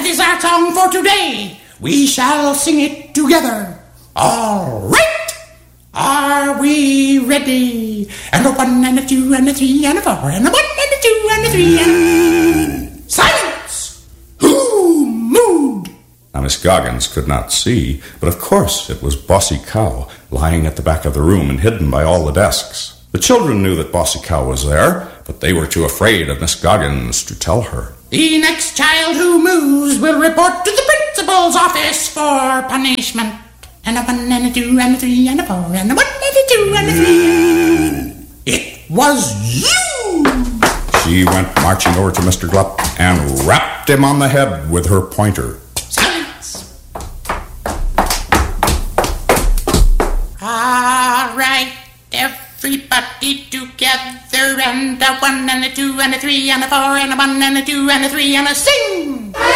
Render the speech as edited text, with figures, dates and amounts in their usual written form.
That is our song for today. We shall sing it together. All right. Are we ready? And a 1 and a 2 and a 3 and a 4 and a 1 and a 2 and a 3 and... Silence! Who moved? Now, Miss Goggins could not see, but of course it was Bossy Cow, lying at the back of the room and hidden by all the desks. The children knew that Bossy Cow was there, but they were too afraid of Miss Goggins to tell her. The next child who moves will report to the principal's office for punishment. And a 1 and a 2 and a 3 and a 4 and a 1 and a 2 and a 3. It was you! She went marching over to Mr. Gluck and rapped him on the head with her pointer. Silence! All right, everybody together, and a 1 and a 2 and a 3 and a 4 and a 1 and a 2 and a 3 and a sing!